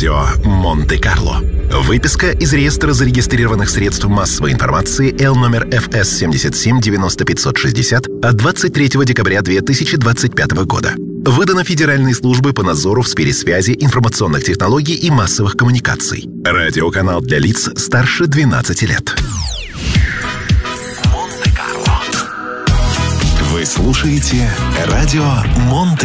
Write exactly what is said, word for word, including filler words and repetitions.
Радио Монте-Карло. Выписка из реестра зарегистрированных средств массовой информации Л номер эф эс семьдесят семь девяносто пятьсот шестьдесят от двадцать третьего декабря две тысячи двадцать пятого года. Выдано Федеральной службой по надзору в сфере связи, информационных технологий и массовых коммуникаций. Радиоканал для лиц старше двенадцати лет. Монте-Карло. Вы слушаете Радио Монте